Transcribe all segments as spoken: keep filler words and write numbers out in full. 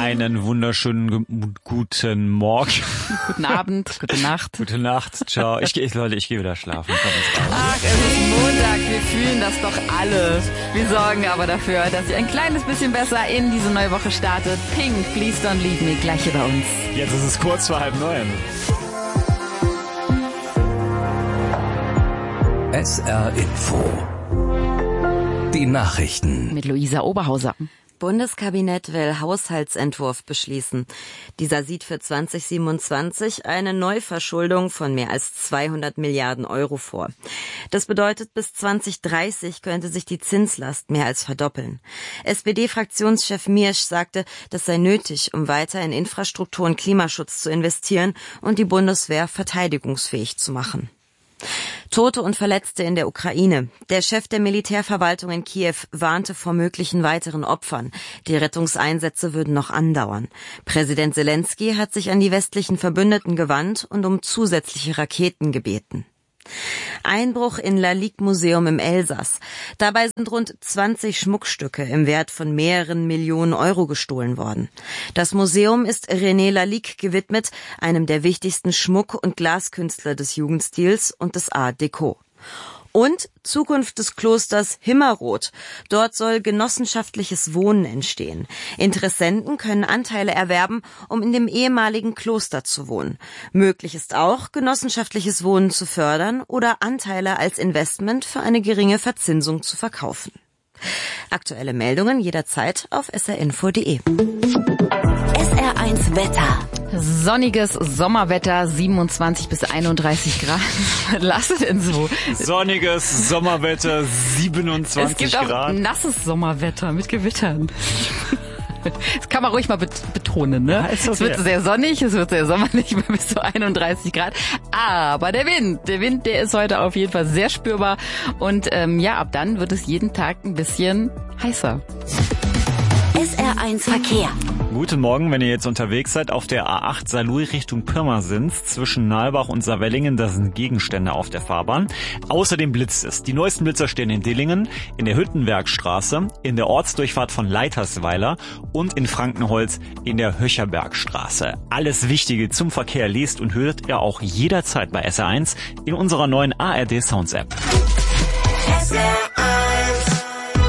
Einen wunderschönen g- guten Morgen. Guten Abend, gute Nacht. Gute Nacht, ciao. Ich, ich Leute, ich gehe wieder schlafen. Ach, es ist Montag, wir fühlen das doch alle. Wir sorgen aber dafür, dass ihr ein kleines bisschen besser in diese neue Woche startet. Pink, Please Don't Leave Me, gleich hier bei uns. Jetzt ist es kurz vor halb neun. S R Info. Die Nachrichten. Mit Luisa Oberhauser. Bundeskabinett will Haushaltsentwurf beschließen. Dieser sieht für zwanzig siebenundzwanzig eine Neuverschuldung von mehr als zweihundert Milliarden Euro vor. Das bedeutet, bis zwanzig dreißig könnte sich die Zinslast mehr als verdoppeln. S P D-Fraktionschef Miersch sagte, das sei nötig, um weiter in Infrastruktur und Klimaschutz zu investieren und die Bundeswehr verteidigungsfähig zu machen. Tote und Verletzte in der Ukraine. Der Chef der Militärverwaltung in Kiew warnte vor möglichen weiteren Opfern. Die Rettungseinsätze würden noch andauern. Präsident Selenskyj hat sich an die westlichen Verbündeten gewandt und um zusätzliche Raketen gebeten. Einbruch in Lalique Museum im Elsass. Dabei sind rund zwanzig Schmuckstücke im Wert von mehreren Millionen Euro gestohlen worden. Das Museum ist René Lalique gewidmet, einem der wichtigsten Schmuck- und Glaskünstler des Jugendstils und des Art Deco. Und Zukunft des Klosters Himmerod. Dort soll genossenschaftliches Wohnen entstehen. Interessenten können Anteile erwerben, um in dem ehemaligen Kloster zu wohnen. Möglich ist auch, genossenschaftliches Wohnen zu fördern oder Anteile als Investment für eine geringe Verzinsung zu verkaufen. Aktuelle Meldungen jederzeit auf s r info punkt d e. S R eins Wetter. Sonniges Sommerwetter, siebenundzwanzig bis einunddreißig Grad. Lass es denn so. Sonniges Sommerwetter, siebenundzwanzig Es gibt auch Grad. nasses Sommerwetter mit Gewittern. Das kann man ruhig mal betonen, ne? Ja, ist okay. Es wird sehr sonnig, es wird sehr sommerlich bis zu einunddreißig Grad. Aber der Wind, der Wind, der ist heute auf jeden Fall sehr spürbar. Und ähm, ja, ab dann wird es jeden Tag ein bisschen heißer. S R eins Verkehr. Guten Morgen, wenn ihr jetzt unterwegs seid auf der A acht Saarlouis Richtung Pirmasens zwischen Nalbach und Saarwellingen, da sind Gegenstände auf der Fahrbahn. Außerdem blitzt es. Die neuesten Blitzer stehen in Dillingen, in der Hüttenwerkstraße, in der Ortsdurchfahrt von Leitersweiler und in Frankenholz in der Höcherbergstraße. Alles Wichtige zum Verkehr lest und hört ihr auch jederzeit bei S R eins in unserer neuen A R D Sounds App. S R eins.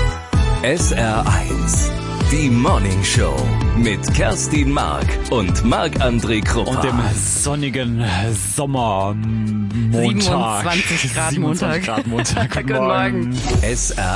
S R eins. Die Morning Show mit Kerstin Mark und Marc-André Kruppa. Und dem sonnigen Sommermontag. siebenundzwanzig Grad Montag. siebenundzwanzig Grad Montag. Guten Morgen. S R